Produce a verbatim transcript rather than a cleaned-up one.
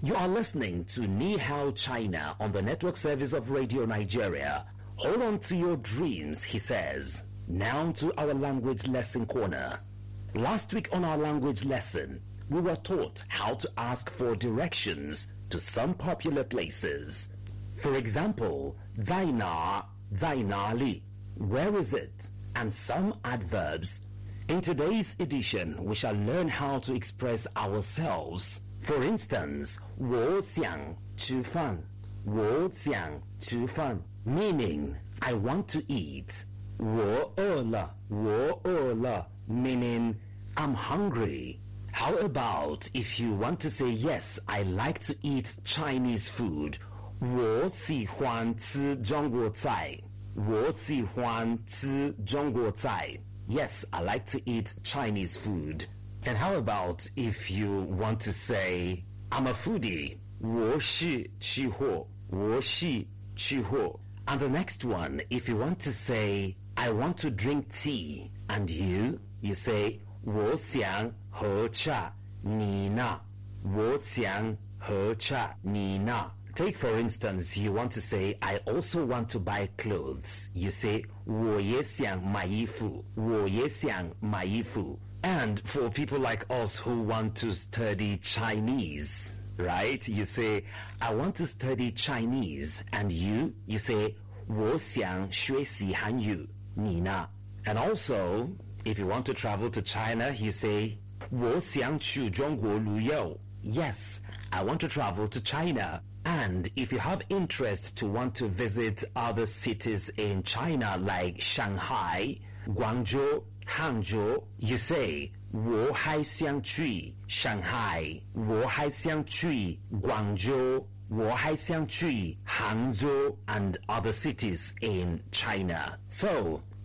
You are listening to Ni Hao China on the network service of Radio Nigeria. Hold on to your dreams, he says. Now to our language lesson corner. Last week on our language lesson, we were taught how to ask for directions to some popular places. For example, Zaina, Zaina Li, where is it? And some adverbs. In today's edition, we shall learn how to express ourselves. For instance, 我想吃饭, 我想吃饭, meaning I want to eat. 我饿了, 我饿了, meaning I'm hungry. How about if you want to say, yes, I like to eat Chinese food. 我喜欢吃中国菜. 我喜欢吃中国菜. Yes, I like to eat Chinese food. And how about if you want to say, I'm a foodie. 我是吃货. 我是吃货. And the next one, if you want to say, I want to drink tea. And you, you say, 我想喝茶. 你呢? 我想喝茶. 你呢? Take for instance, you want to say, I also want to buy clothes. You say, 我也想买衣服. 我也想买衣服. And for people like us who want to study Chinese, right? You say, I want to study Chinese. And you, you say, 我想学习韩语. 你呢? And also, if you want to travel to China, you say, 我想去中国旅游. Yes, I want to travel to China. And if you have interest to want to visit other cities in China like Shanghai, Guangzhou, Hangzhou, you say, 我还想去 Shanghai, 我还想去 Guangzhou, 我还想去 Hangzhou, and other cities in China. So,